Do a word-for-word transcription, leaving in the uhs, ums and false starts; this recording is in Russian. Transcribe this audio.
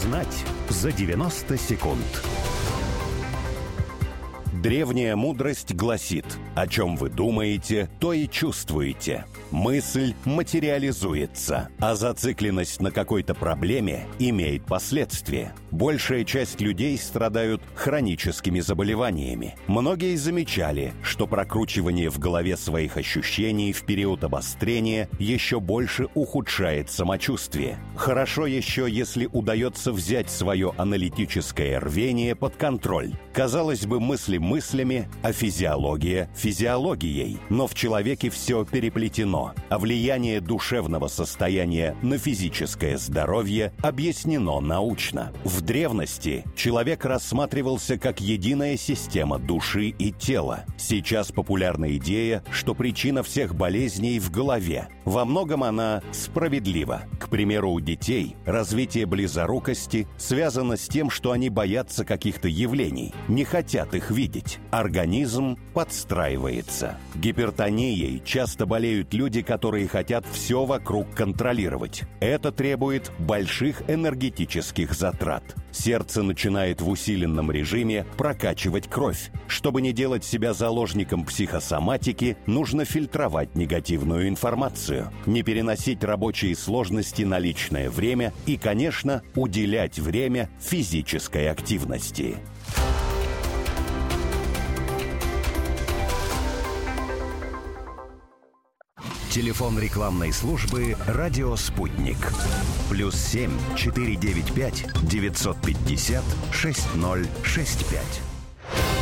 Узнать за девяносто секунд. Древняя мудрость гласит: о чем вы думаете, то и чувствуете. Мысль материализуется, а зацикленность на какой-то проблеме имеет последствия. Большая часть людей страдают хроническими заболеваниями. Многие замечали, что прокручивание в голове своих ощущений в период обострения еще больше ухудшает самочувствие. Хорошо еще, если удается взять свое аналитическое рвение под контроль. Казалось бы, мысли мыслями, а физиология физиологией. Но в человеке все переплетено, а влияние душевного состояния на физическое здоровье объяснено научно. В древности человек рассматривался как единая система души и тела. Сейчас популярна идея, что причина всех болезней в голове. Во многом она справедлива. К примеру, у детей развитие близорукости связано с тем, что они боятся каких-то явлений, не хотят их видеть. Организм подстраивается. Гипертонией часто болеют люди, которые хотят все вокруг контролировать. Это требует больших энергетических затрат. Сердце начинает в усиленном режиме прокачивать кровь. Чтобы не делать себя заложником психосоматики, нужно фильтровать негативную информацию, не переносить рабочие сложности на личное время и, конечно, уделять время физической активности. Телефон рекламной службы «Радио Спутник». Плюс семь четыре девять пять девятьсот пятьдесят шесть ноль шесть пять.